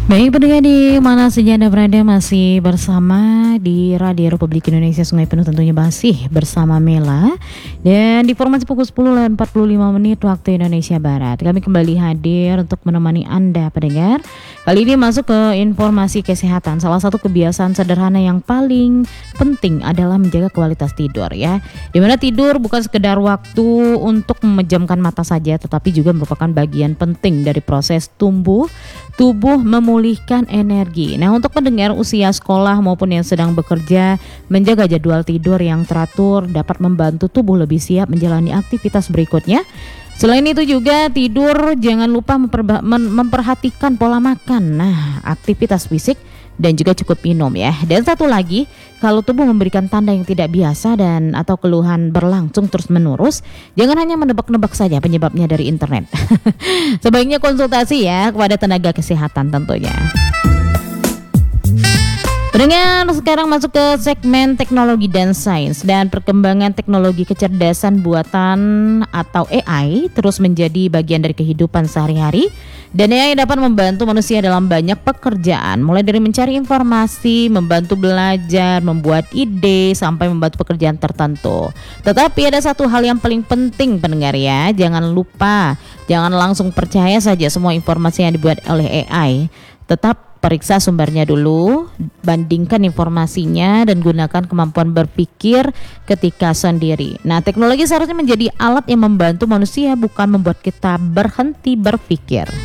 Baik pendengar di mana saja Anda berada, masih bersama di Radio Republik Indonesia Sungai Penuh, tentunya masih bersama Mela. Dan di formasi pukul 10.45 waktu Indonesia Barat, kami kembali hadir untuk menemani Anda pendengar. Kali ini masuk ke informasi kesehatan. Salah satu kebiasaan sederhana yang paling penting adalah menjaga kualitas tidur ya. Dimana tidur bukan sekedar waktu untuk memejamkan mata saja, tetapi juga merupakan bagian penting dari proses tubuh memulihkan energi. Nah, untuk pendengar usia sekolah maupun yang sedang bekerja, menjaga jadwal tidur yang teratur dapat membantu tubuh lebih siap menjalani aktivitas berikutnya. Selain itu juga tidur, jangan lupa memperhatikan pola makan, aktivitas fisik, dan juga cukup minum ya. Dan satu lagi, kalau tubuh memberikan tanda yang tidak biasa dan atau keluhan berlangsung terus menerus, jangan hanya menebak-nebak saja penyebabnya dari internet. Sebaiknya konsultasi ya kepada tenaga kesehatan tentunya. Pendengar, sekarang masuk ke segmen teknologi dan sains. Dan perkembangan teknologi kecerdasan buatan atau AI terus menjadi bagian dari kehidupan sehari-hari. Dan AI dapat membantu manusia dalam banyak pekerjaan, mulai dari mencari informasi, membantu belajar, membuat ide, sampai membantu pekerjaan tertentu. Tetapi ada satu hal yang paling penting pendengar ya, jangan lupa, jangan langsung percaya saja semua informasi yang dibuat oleh AI. Tetap periksa sumbernya dulu, bandingkan informasinya, dan gunakan kemampuan berpikir ketika sendiri. Nah, teknologi seharusnya menjadi alat yang membantu manusia, bukan membuat kita berhenti berpikir.